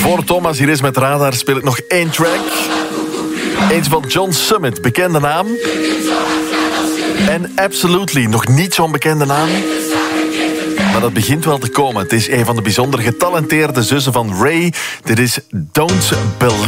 Voor Thomas hier is met Radar speel ik nog 1 track. Eentje van John Summit, bekende naam. En Absolutely, nog niet zo'n bekende naam. Maar dat begint wel te komen. Het is een van de bijzonder getalenteerde zussen van Ray. Dit is Don't Believe.